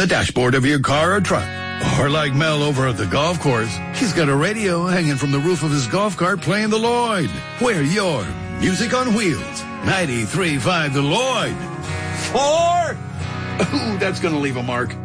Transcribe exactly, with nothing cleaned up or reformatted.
the dashboard of your car or truck. Or like Mel over at the golf course, he's got a radio hanging from the roof of his golf cart playing the Lloyd. We're your Music on Wheels. ninety-three point five The Lloyd. Four? Ooh, that's going to leave a mark.